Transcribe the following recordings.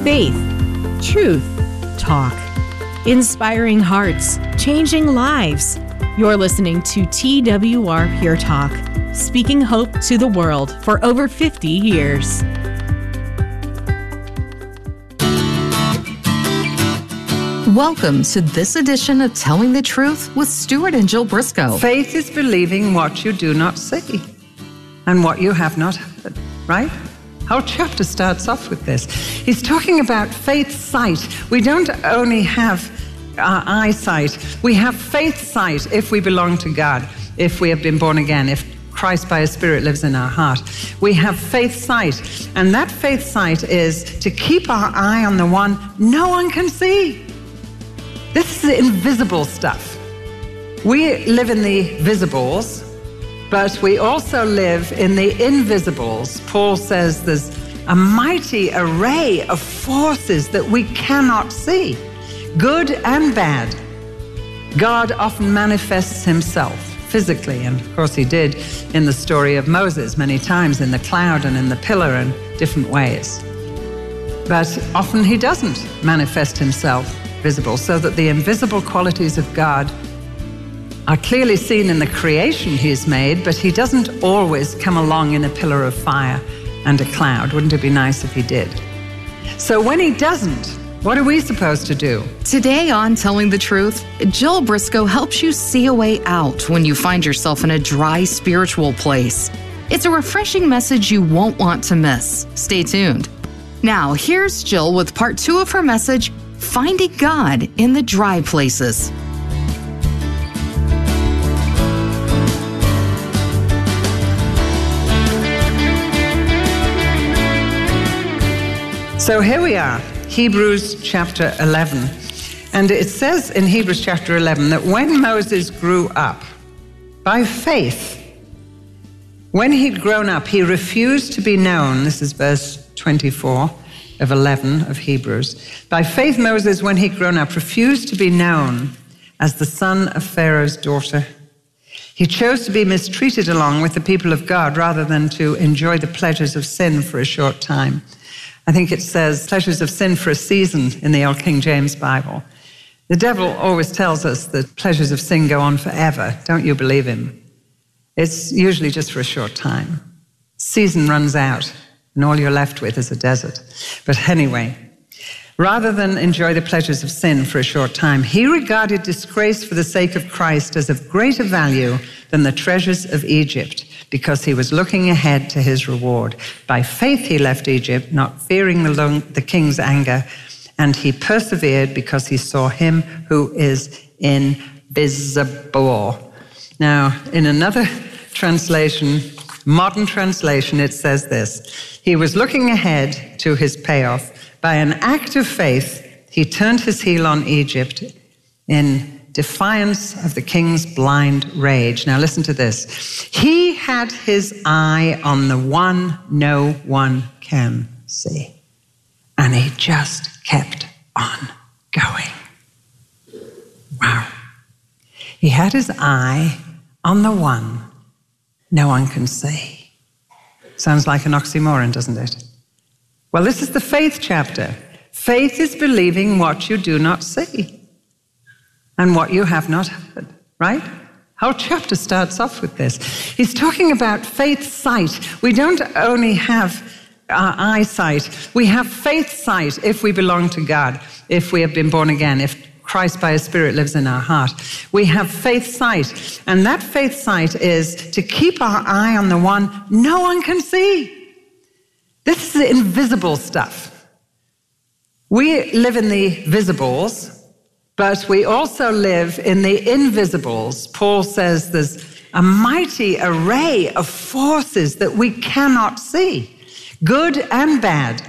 Faith, truth, talk, inspiring hearts, changing lives. You're listening to TWR Pure Talk, speaking hope to the world for over 50 years. Welcome to this edition of Telling the Truth with Stuart and Jill Briscoe. Faith is believing what you do not see and what you have not heard, right? Whole chapter starts off with this. He's talking about faith sight. We don't only have our eyesight, we have faith sight if we belong to God, if we have been born again, if Christ by His Spirit lives in our heart. We have faith sight, and that faith sight is to keep our eye on the one no one can see. This is invisible stuff. We live in the visibles, but we also live in the invisibles. Paul says there's a mighty array of forces that we cannot see, good and bad. God often manifests Himself physically, and of course He did in the story of Moses many times, in the cloud and in the pillar and different ways. But often He doesn't manifest Himself visible, so that the invisible qualities of God are clearly seen in the creation He's made, but He doesn't always come along in a pillar of fire and a cloud. Wouldn't it be nice if He did? So when He doesn't, what are we supposed to do? Today on Telling the Truth, Jill Briscoe helps you see a way out when you find yourself in a dry spiritual place. It's a refreshing message you won't want to miss. Stay tuned. Now, here's Jill with part 2 of her message, Finding God in the Dry Places. So here we are, Hebrews chapter 11. And it says in Hebrews chapter 11 that when Moses grew up, by faith, when he'd grown up, he refused to be known. This is verse 24 of 11 of Hebrews. By faith, Moses, when he'd grown up, refused to be known as the son of Pharaoh's daughter. He chose to be mistreated along with the people of God rather than to enjoy the pleasures of sin for a short time. I think it says pleasures of sin for a season in the old King James Bible. The devil always tells us that pleasures of sin go on forever. Don't you believe him? It's usually just for a short time. Season runs out, and all you're left with is a desert. But anyway, rather than enjoy the pleasures of sin for a short time, he regarded disgrace for the sake of Christ as of greater value than the treasures of Egypt, because he was looking ahead to his reward. By faith he left Egypt, not fearing the king's anger, and he persevered because he saw him who is invisible. Now, in another translation, modern translation, it says this: he was looking ahead to his payoff. By an act of faith, he turned his heel on Egypt in defiance of the king's blind rage. Now listen to this. He had his eye on the one no one can see, and he just kept on going. Wow. He had his eye on the one no one can see. Sounds like an oxymoron, doesn't it? Well, this is the faith chapter. Faith is believing what you do not see and what you have not heard, right? Whole chapter starts off with this. He's talking about faith sight. We don't only have our eyesight, we have faith sight if we belong to God, if we have been born again, if Christ by His Spirit lives in our heart. We have faith sight, and that faith sight is to keep our eye on the one no one can see. This is invisible stuff. We live in the visibles, but we also live in the invisibles. Paul says there's a mighty array of forces that we cannot see, good and bad.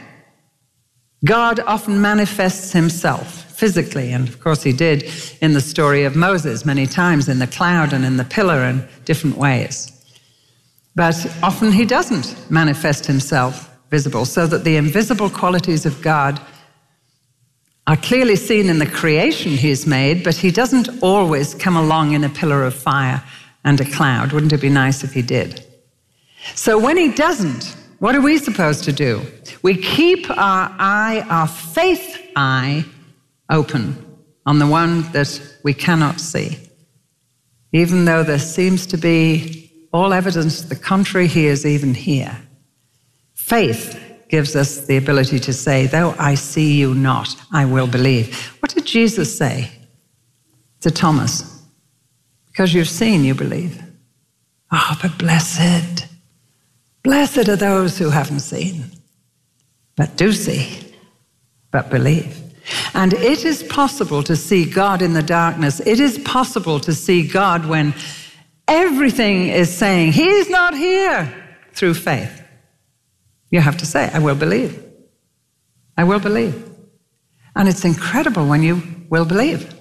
God often manifests Himself physically, and of course He did in the story of Moses many times, in the cloud and in the pillar and different ways. But often He doesn't manifest Himself visible, so that the invisible qualities of God are clearly seen in the creation He's made, but He doesn't always come along in a pillar of fire and a cloud. Wouldn't it be nice if He did? So when He doesn't, What are we supposed to do? We keep our faith eye open on the one that we cannot see. Even though there seems to be all evidence to the contrary, he is even here. Faith gives us the ability to say, though I see you not, I will believe. What did Jesus say to Thomas? Because you've seen, you believe. Oh, but blessed are those who haven't seen, but do see, but believe. And it is possible to see God in the darkness. It is possible to see God when everything is saying, he's not here, through faith. You have to say, I will believe. I will believe. And it's incredible when you will believe.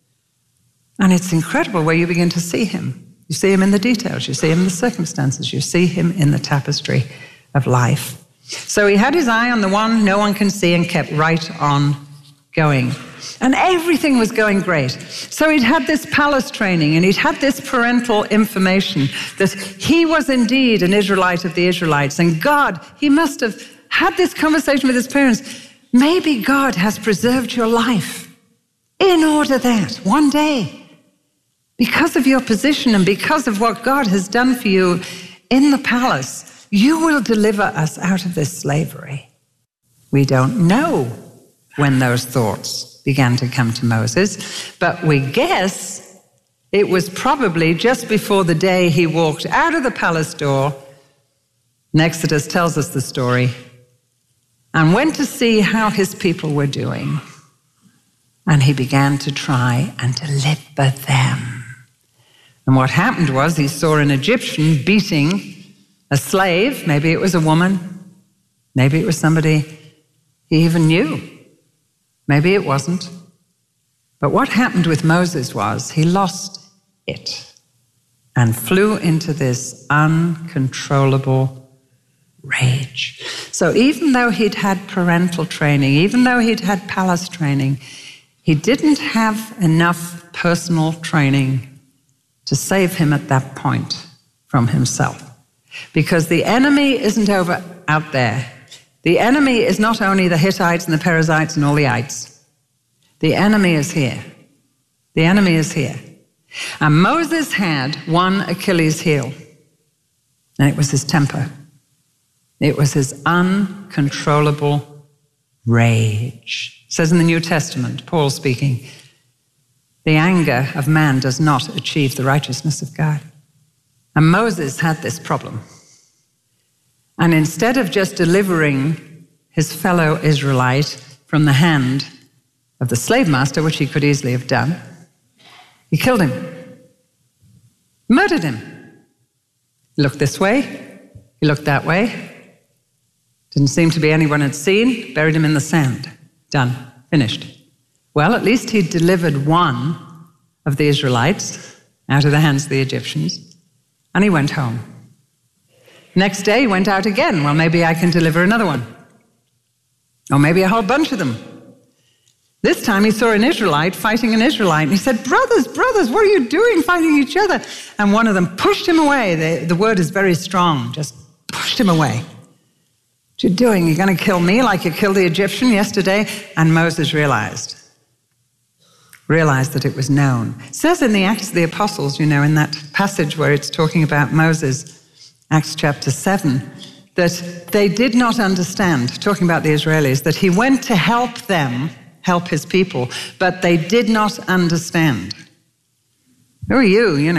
And it's incredible where you begin to see him. You see him in the details. You see him in the circumstances. You see him in the tapestry of life. So he had his eye on the one no one can see and kept right on going. And everything was going great. So he'd had this palace training and he'd had this parental information that he was indeed an Israelite of the Israelites. And God, he must have had this conversation with his parents. Maybe God has preserved your life in order that one day, because of your position and because of what God has done for you in the palace, you will deliver us out of this slavery. We don't know when those thoughts began to come to Moses, but we guess it was probably just before the day he walked out of the palace door. And Exodus tells us the story, and went to see how his people were doing. And he began to try and deliver them. And what happened was he saw an Egyptian beating a slave. Maybe it was a woman. Maybe it was somebody he even knew. Maybe it wasn't. But what happened with Moses was he lost it and flew into this uncontrollable rage. So even though he'd had parental training, even though he'd had palace training, he didn't have enough personal training to save him at that point from himself. Because the enemy isn't out there. The enemy is not only the Hittites and the Perizzites and all the ites. The enemy is here. The enemy is here. And Moses had one Achilles heel, and it was his temper. It was his uncontrollable rage. It says in the New Testament, Paul speaking, the anger of man does not achieve the righteousness of God. And Moses had this problem. And instead of just delivering his fellow Israelite from the hand of the slave master, which he could easily have done, he killed him, murdered him. He looked this way, he looked that way. Didn't seem to be anyone had seen, buried him in the sand. Done, finished. Well, at least he'd delivered one of the Israelites out of the hands of the Egyptians, and he went home. Next day, he went out again. Well, maybe I can deliver another one. Or maybe a whole bunch of them. This time he saw an Israelite fighting an Israelite, and he said, brothers, what are you doing fighting each other? And one of them pushed him away. The word is very strong, just pushed him away. What are you doing? You're going to kill me like you killed the Egyptian yesterday? And Moses realized that it was known. It says in the Acts of the Apostles, in that passage where it's talking about Moses, Acts chapter 7, that they did not understand, talking about the Israelis, that he went to help them, help his people, but they did not understand. Who are you,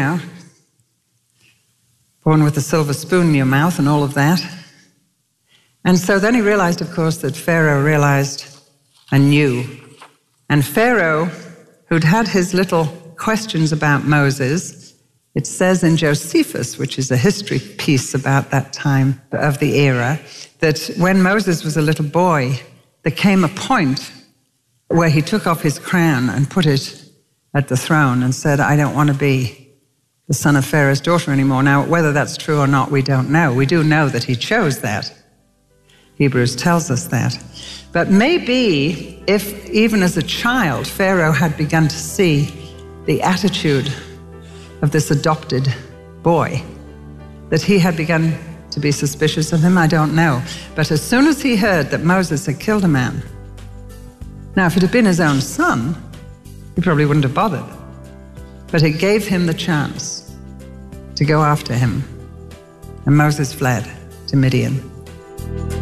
born with a silver spoon in your mouth and all of that? And so then he realized, of course, that Pharaoh realized and knew. And Pharaoh, who'd had his little questions about Moses, it says in Josephus, which is a history piece about that time of the era, that when Moses was a little boy, there came a point where he took off his crown and put it at the throne and said, I don't want to be the son of Pharaoh's daughter anymore. Now, whether that's true or not, we don't know. We do know that he chose that. Hebrews tells us that. But maybe if even as a child, Pharaoh had begun to see the attitude of this adopted boy, that he had begun to be suspicious of him? I don't know. But as soon as he heard that Moses had killed a man, now if it had been his own son, he probably wouldn't have bothered. But it gave him the chance to go after him. And Moses fled to Midian.